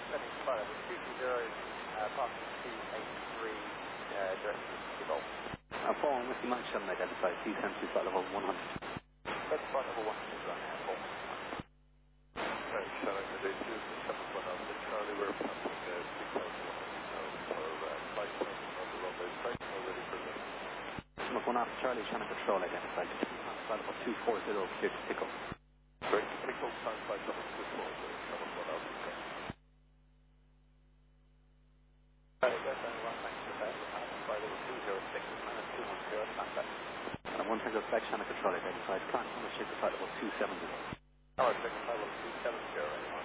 Setting flight level 220, passing C83, direction to Golf. Following Whiskey Mike 7 identified, descend to flight level 100. That's flight level 100 right now, Paul. Showing the day 271 Charlie, we're passing 6,100 now for flight terminal on the runway, flight now ready for lift. Look, 1 after Charlie, Shannon Control identified, flight level 240, clear to pick up. Great, pick up time flight level 240, 71 out. That's only one thing to say. Flight level 206, minus 210, contact. And 1 Tango Spec, Shannon Control identified, climb on the ship to flight level 270. Oh, it's flight level 270 right now.